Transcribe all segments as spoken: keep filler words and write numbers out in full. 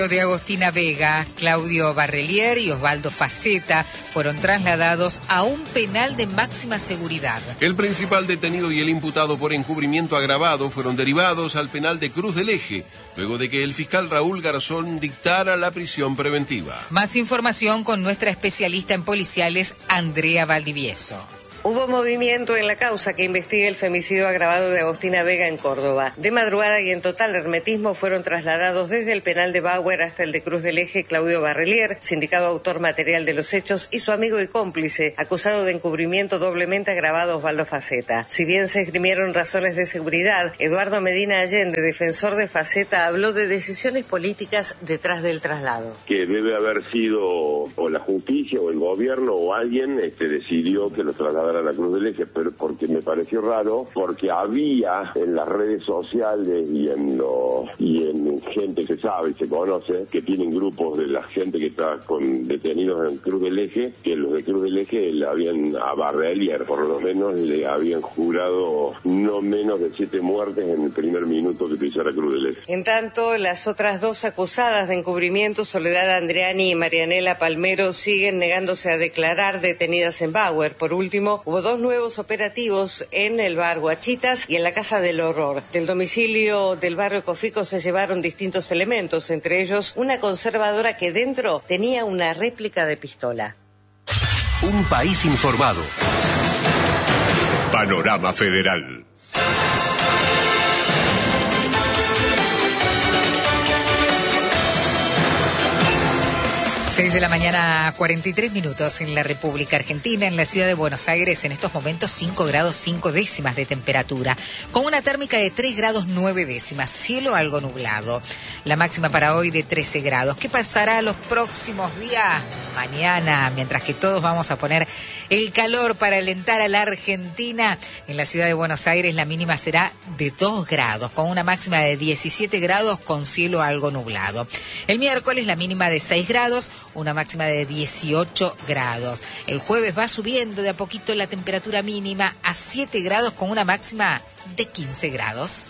De Agostina Vega, Claudio Barrelier y Osvaldo Faceta fueron trasladados a un penal de máxima seguridad. El principal detenido y el imputado por encubrimiento agravado fueron derivados al penal de Cruz del Eje, luego de que el fiscal Raúl Garzón dictara la prisión preventiva. Más información con nuestra especialista en policiales, Andrea Valdivieso. Hubo movimiento en la causa que investiga el femicidio agravado de Agostina Vega en Córdoba. De madrugada y en total hermetismo fueron trasladados desde el penal de Bauer hasta el de Cruz del Eje Claudio Barrelier, sindicado autor material de los hechos, y su amigo y cómplice, acusado de encubrimiento doblemente agravado Osvaldo Faceta. Si bien se esgrimieron razones de seguridad, Eduardo Medina Allende, defensor de Faceta, habló de decisiones políticas detrás del traslado. Que debe haber sido o la justicia o el gobierno o alguien este, decidió que los trasladaran a la Cruz del Eje, pero porque me pareció raro, porque había en las redes sociales y en lo, y en gente que sabe y se conoce, que tienen grupos de la gente que está con detenidos en Cruz del Eje, que los de Cruz del Eje le habían a Barrelier, por lo menos le habían jurado no menos de siete muertes en el primer minuto que pisara Cruz del Eje. En tanto, las otras dos acusadas de encubrimiento, Soledad Andreani y Marianela Palmero, siguen negándose a declarar, detenidas en Bauer. Por último, hubo dos nuevos operativos en el bar Guachitas y en la Casa del Horror. Del domicilio del barrio Cofico se llevaron distintos elementos, entre ellos una conservadora que dentro tenía una réplica de pistola. Un país informado. Panorama Federal. seis de la mañana, cuarenta y tres minutos en la República Argentina, en la ciudad de Buenos Aires, en estos momentos cinco grados cinco décimas de temperatura, con una térmica de tres grados nueve décimas, cielo algo nublado. La máxima para hoy de trece grados. ¿Qué pasará los próximos días? Mañana, mientras que todos vamos a poner el calor para alentar a la Argentina, en la ciudad de Buenos Aires la mínima será de dos grados, con una máxima de diecisiete grados con cielo algo nublado. El miércoles la mínima de seis grados, una máxima de dieciocho grados. El jueves va subiendo de a poquito la temperatura mínima a siete grados con una máxima de quince grados.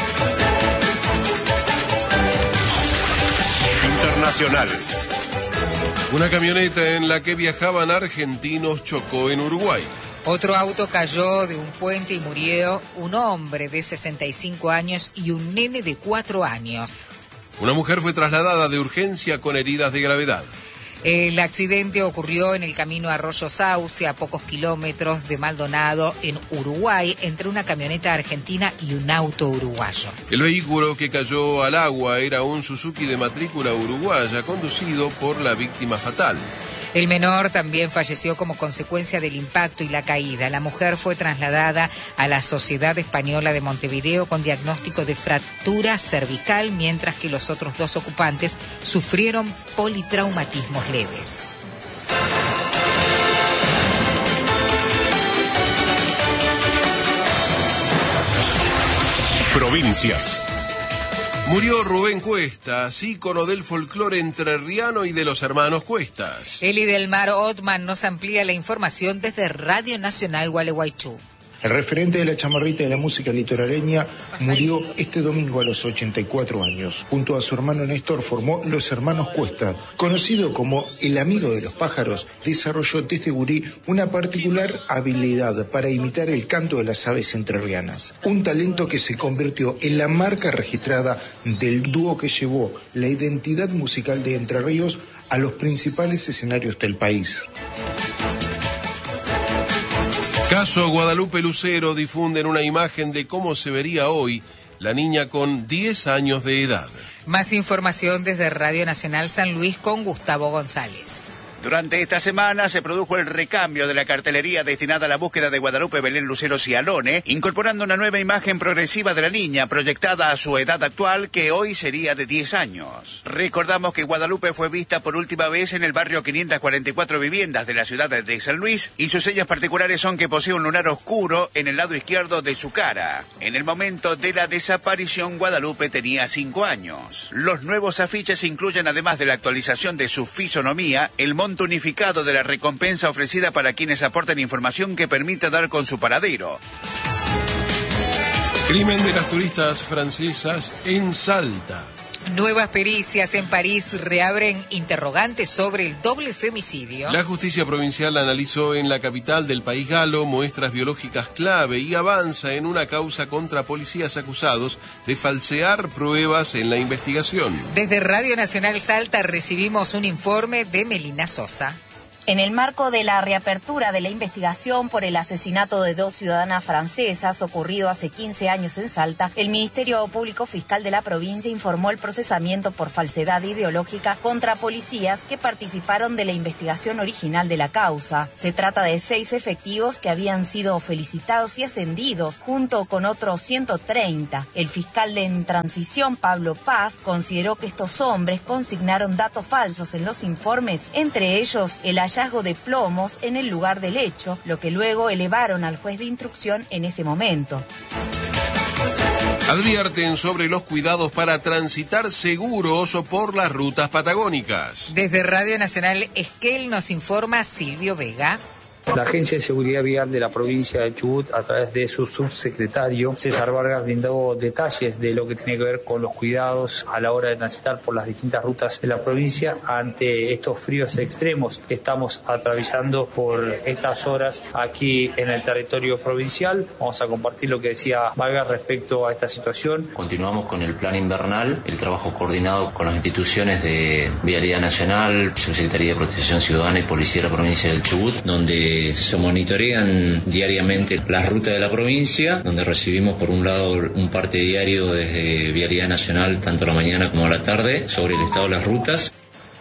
Internacionales. Una camioneta en la que viajaban argentinos chocó en Uruguay. Otro auto cayó de un puente y murió un hombre de sesenta y cinco años y un nene de cuatro años. Una mujer fue trasladada de urgencia con heridas de gravedad. El accidente ocurrió en el camino Arroyo Sauce, a pocos kilómetros de Maldonado, en Uruguay, entre una camioneta argentina y un auto uruguayo. El vehículo que cayó al agua era un Suzuki de matrícula uruguaya, conducido por la víctima fatal. El menor también falleció como consecuencia del impacto y la caída. La mujer fue trasladada a la Sociedad Española de Montevideo con diagnóstico de fractura cervical, mientras que los otros dos ocupantes sufrieron politraumatismos leves. Provincias. Murió Rubén Cuestas, ícono del folclore entrerriano y de los hermanos Cuestas. Eli del Mar Otman nos amplía la información desde Radio Nacional Gualeguaychú. El referente de la chamarrita de la música litoraleña murió este domingo a los ochenta y cuatro años. Junto a su hermano Néstor formó Los Hermanos Cuesta. Conocido como el amigo de los pájaros, desarrolló desde gurí una particular habilidad para imitar el canto de las aves entrerrianas. Un talento que se convirtió en la marca registrada del dúo que llevó la identidad musical de Entre Ríos a los principales escenarios del país. Caso Guadalupe Lucero difunden una imagen de cómo se vería hoy la niña con diez años de edad. Más información desde Radio Nacional San Luis con Gustavo González. Durante esta semana se produjo el recambio de la cartelería destinada a la búsqueda de Guadalupe Belén Lucero Cialone, incorporando una nueva imagen progresiva de la niña, proyectada a su edad actual, que hoy sería de diez años. Recordamos que Guadalupe fue vista por última vez en el barrio quinientas cuarenta y cuatro Viviendas de la ciudad de San Luis, y sus señas particulares son que posee un lunar oscuro en el lado izquierdo de su cara. En el momento de la desaparición, Guadalupe tenía cinco años. Los nuevos afiches incluyen, además de la actualización de su fisonomía, el monto unificado de la recompensa ofrecida para quienes aporten información que permita dar con su paradero. Crimen de las turistas francesas en Salta. Nuevas pericias en París reabren interrogantes sobre el doble femicidio. La justicia provincial analizó en la capital del país galo muestras biológicas clave y avanza en una causa contra policías acusados de falsear pruebas en la investigación. Desde Radio Nacional Salta recibimos un informe de Melina Sosa. En el marco de la reapertura de la investigación por el asesinato de dos ciudadanas francesas ocurrido hace quince años en Salta, el Ministerio Público Fiscal de la provincia informó el procesamiento por falsedad ideológica contra policías que participaron de la investigación original de la causa. Se trata de seis efectivos que habían sido felicitados y ascendidos junto con otros ciento treinta. El fiscal de en transición, Pablo Paz, consideró que estos hombres consignaron datos falsos en los informes, entre ellos el hallazgo de plomos en el lugar del hecho, lo que luego elevaron al juez de instrucción en ese momento. Advierten sobre los cuidados para transitar seguros por las rutas patagónicas. Desde Radio Nacional Esquel nos informa Silvio Vega. La Agencia de Seguridad Vial de la provincia de Chubut, a través de su subsecretario César Vargas, brindó detalles de lo que tiene que ver con los cuidados a la hora de transitar por las distintas rutas de la provincia ante estos fríos extremos que estamos atravesando por estas horas aquí en el territorio provincial. Vamos a compartir lo que decía Vargas respecto a esta situación. Continuamos con el plan invernal, el trabajo coordinado con las instituciones de Vialidad Nacional, Subsecretaría de Protección Ciudadana y Policía de la provincia del Chubut, donde se monitorean diariamente las rutas de la provincia, donde recibimos por un lado un parte diario desde Vialidad Nacional, tanto a la mañana como a la tarde, sobre el estado de las rutas.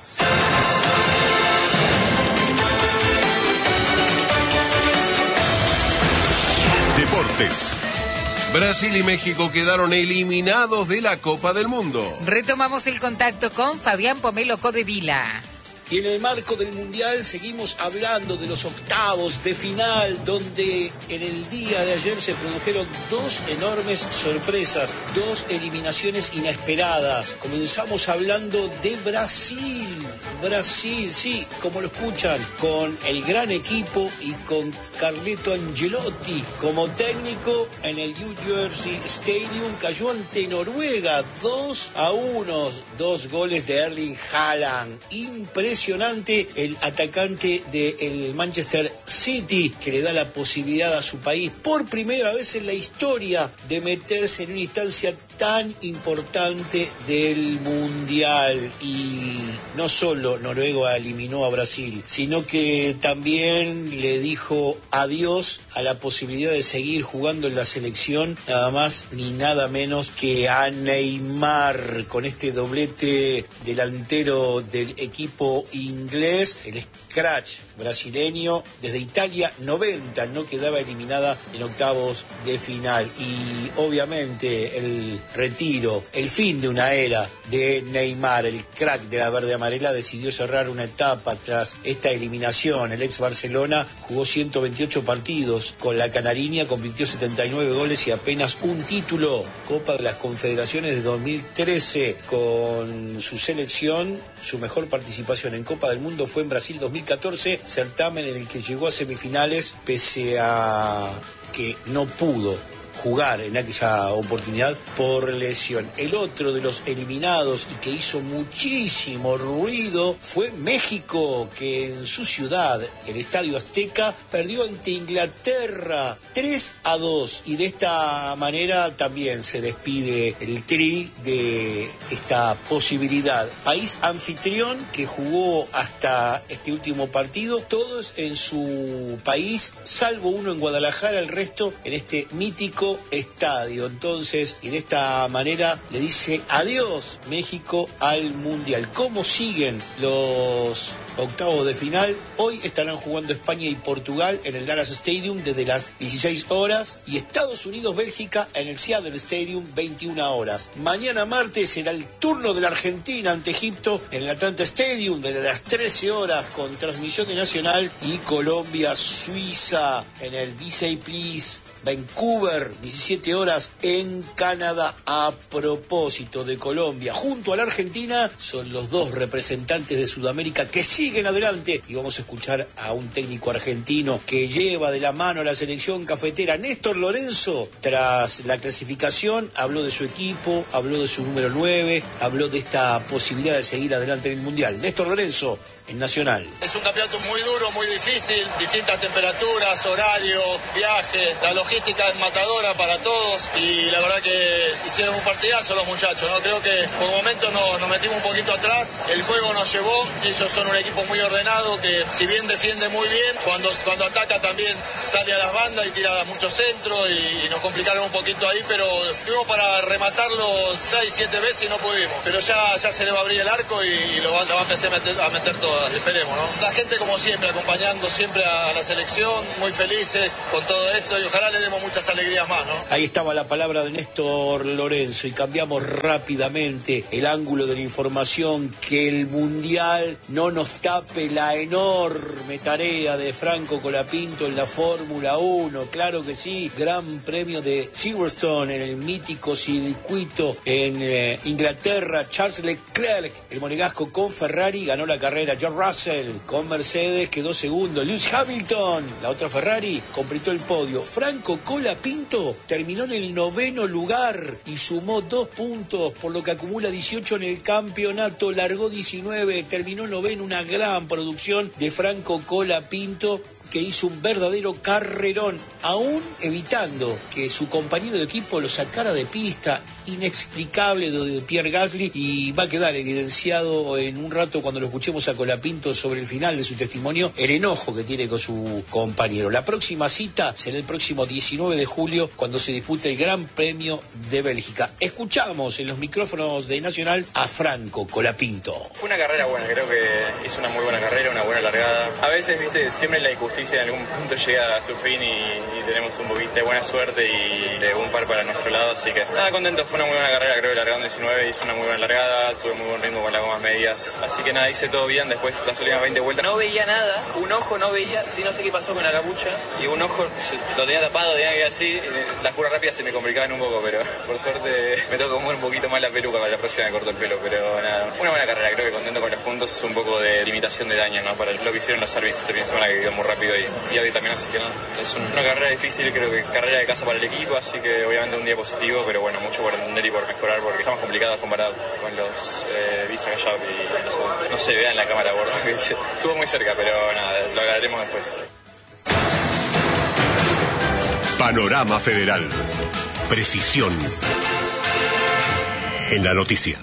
Deportes. Brasil y México quedaron eliminados de la Copa del Mundo. Retomamos el contacto con Fabián Pomelo Codevila. Y en el marco del Mundial seguimos hablando de los octavos de final, donde en el día de ayer se produjeron dos enormes sorpresas, dos eliminaciones inesperadas. Comenzamos hablando de Brasil. Brasil, sí, como lo escuchan, con el gran equipo y con Carleto Ancelotti como técnico en el New Jersey Stadium. Cayó ante Noruega dos a uno, dos goles de Erling Haaland. Impresionante el atacante del Manchester City, que le da la posibilidad a su país por primera vez en la historia de meterse en una instancia tan importante del Mundial. Y no solo Noruega eliminó a Brasil, sino que también le dijo adiós a la posibilidad de seguir jugando en la selección, nada más ni nada menos que a Neymar, con este doblete delantero del equipo inglés. El scratch brasileño desde Italia noventa no quedaba eliminada en octavos de final. Y obviamente el retiro, el fin de una era de Neymar, el crack de la verde amarela, decidió cerrar una etapa tras esta eliminación. El ex Barcelona jugó ciento veintiocho partidos con la Canariña, convirtió setenta y nueve goles y apenas un título. Copa de las Confederaciones de dos mil trece con su selección. Su mejor participación en Copa del Mundo fue en Brasil dos mil catorce, certamen en el que llegó a semifinales pese a que no pudo jugar en aquella oportunidad por lesión. El otro de los eliminados y que hizo muchísimo ruido fue México, que en su ciudad, el Estadio Azteca, perdió ante Inglaterra tres a dos, y de esta manera también se despide el Tri de esta posibilidad. País anfitrión que jugó hasta este último partido, todos en su país, salvo uno en Guadalajara, el resto en este mítico estadio. Entonces, y de esta manera le dice adiós México al Mundial. ¿Cómo siguen los octavos de final? Hoy estarán jugando España y Portugal en el Dallas Stadium desde las dieciséis horas, y Estados Unidos-Bélgica en el Seattle Stadium veintiuna horas. Mañana martes será el turno de la Argentina ante Egipto en el Atlanta Stadium desde las trece horas con transmisión de Nacional, y Colombia-Suiza en el Visa Please Vancouver diecisiete horas en Canadá. A propósito de Colombia, junto a la Argentina, son los dos representantes de Sudamérica que siguen adelante, y vamos a escuchar a un técnico argentino que lleva de la mano a la selección cafetera. Néstor Lorenzo, tras la clasificación, habló de su equipo, habló de su número nueve, habló de esta posibilidad de seguir adelante en el Mundial. Néstor Lorenzo, en Nacional. Es un campeonato muy duro, muy difícil, distintas temperaturas, horarios, viajes, la logística es matadora para todos y la verdad que hicieron un partidazo los muchachos, ¿no? Creo que por momentos nos, nos metimos un poquito atrás, el juego nos llevó, ellos son un equipo muy ordenado que si bien defiende muy bien, cuando, cuando ataca también sale a las bandas y tira muchos centros y, y nos complicaron un poquito ahí, pero tuvimos para rematarlo seis, siete veces y no pudimos, pero ya, ya se le va a abrir el arco y, y lo, va, lo va a empezar a meter, a meter todo. Esperemos, ¿no? La gente como siempre, acompañando siempre a la selección, muy felices con todo esto y ojalá le demos muchas alegrías más, ¿no? Ahí estaba la palabra de Néstor Lorenzo y cambiamos rápidamente el ángulo de la información, que el Mundial no nos tape la enorme tarea de Franco Colapinto en la Fórmula uno, claro que sí, Gran Premio de Silverstone en el mítico circuito en eh, Inglaterra. Charles Leclerc, el monegasco con Ferrari, ganó la carrera. George Russell con Mercedes quedó segundo. Lewis Hamilton, la otra Ferrari, completó el podio. Franco Colapinto terminó en el noveno lugar y sumó dos puntos, por lo que acumula dieciocho en el campeonato. Largó diecinueve, terminó noveno. Una gran producción de Franco Colapinto, que hizo un verdadero carrerón, aún evitando que su compañero de equipo lo sacara de pista. Inexplicable lo de Pierre Gasly, y va a quedar evidenciado en un rato cuando lo escuchemos a Colapinto sobre el final de su testimonio, el enojo que tiene con su compañero. La próxima cita será el próximo diecinueve de julio, cuando se dispute el Gran Premio de Bélgica. Escuchamos en los micrófonos de Nacional a Franco Colapinto. Fue una carrera buena, creo que hizo una muy buena carrera, una buena largada. A veces, viste, siempre la injusticia en algún punto llega a su fin y, y tenemos un poquito de buena suerte y de un par para nuestro lado, así que nada, contento. Fue una muy buena carrera, creo que largando diecinueve, hice una muy buena largada, tuve muy buen ritmo con las gomas medias, así que nada, hice todo bien. Después las últimas veinte vueltas no veía nada, un ojo no veía, sí, no sé qué pasó con la capucha, y un ojo lo tenía tapado, tenía que ir así, las curvas rápidas se me complicaban un poco, pero por suerte me tocó mover un poquito más la peluca, para la próxima me corto el pelo, pero nada, una buena carrera, creo que contento con los puntos, un poco de limitación de daño, ¿no? Para lo que hicieron los servicios este fin de semana, que quedó muy rápido y, y hoy también, así que nada, es una carrera difícil, creo que carrera de casa para el equipo, así que obviamente un día positivo, pero bueno, mucho por entender y por mejorar, porque estamos complicados comparado con los eh, Visa Gallop y no sé, no se vea en la cámara, por estuvo muy cerca, pero nada, lo hablaremos después. Panorama Federal. Precisión en la noticia.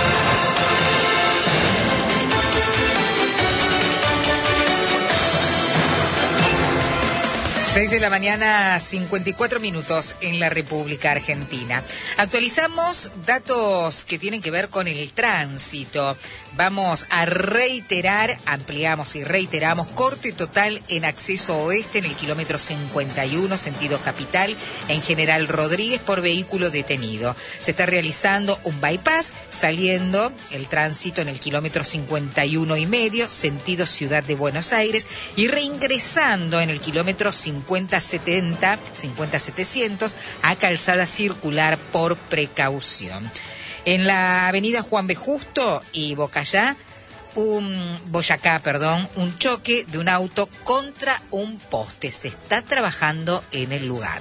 seis de la mañana, cincuenta y cuatro minutos en la República Argentina. Actualizamos datos que tienen que ver con el tránsito. Vamos a reiterar, ampliamos y reiteramos, corte total en acceso oeste en el kilómetro cincuenta y uno, sentido capital, en General Rodríguez, por vehículo detenido. Se está realizando un bypass, saliendo el tránsito en el kilómetro cincuenta y uno y medio, sentido Ciudad de Buenos Aires, y reingresando en el kilómetro cincuenta setenta, cincuenta setecientos, a calzada circular por precaución. En la avenida Juan B. Justo y Bocayá, un Boyacá, perdón, un choque de un auto contra un poste. Se está trabajando en el lugar.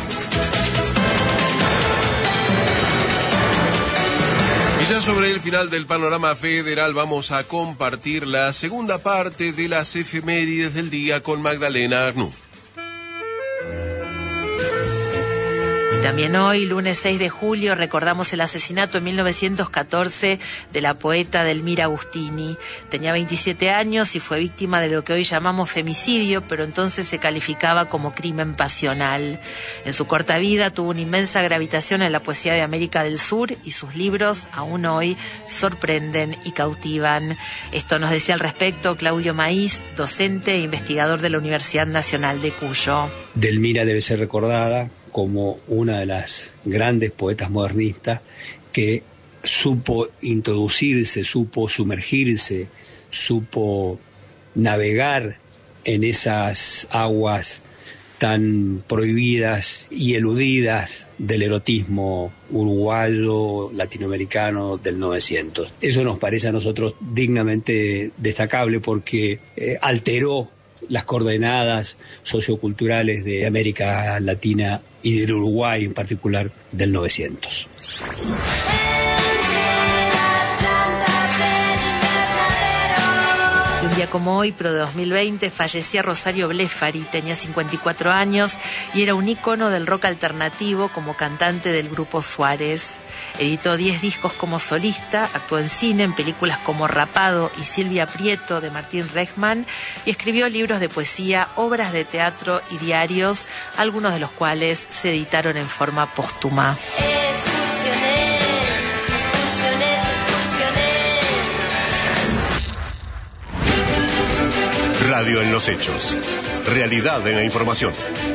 Y ya sobre el final del panorama federal vamos a compartir la segunda parte de las efemérides del día con Magdalena Arnú. También hoy, lunes seis de julio, recordamos el asesinato en mil novecientos catorce de la poeta Delmira Agustini. Tenía veintisiete años y fue víctima de lo que hoy llamamos femicidio, pero entonces se calificaba como crimen pasional. En su corta vida tuvo una inmensa gravitación en la poesía de América del Sur y sus libros aún hoy sorprenden y cautivan. Esto nos decía al respecto Claudio Maíz, docente e investigador de la Universidad Nacional de Cuyo. Delmira debe ser recordada como una de las grandes poetas modernistas que supo introducirse, supo sumergirse, supo navegar en esas aguas tan prohibidas y eludidas del erotismo uruguayo, latinoamericano del novecientos. Eso nos parece a nosotros dignamente destacable porque eh, alteró las coordenadas socioculturales de América Latina y del Uruguay en particular del novecientos. Un día como hoy, pero de dos mil veinte, fallecía Rosario Blefari, tenía cincuenta y cuatro años y era un ícono del rock alternativo como cantante del grupo Suárez. Editó diez discos como solista, actuó en cine, en películas como Rapado y Silvia Prieto de Martín Rechman y escribió libros de poesía, obras de teatro y diarios, algunos de los cuales se editaron en forma póstuma. Radio en los hechos. Realidad en la información.